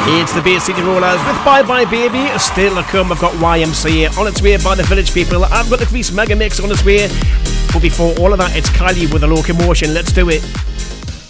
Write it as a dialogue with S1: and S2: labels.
S1: It's the Bay City Rollers with Bye Bye Baby. Still to come, I've got YMCA on its way by the Village People. I've got the Grease Mega Mix on its way. But before all of that, it's Kylie with a Locomotion. Let's do it.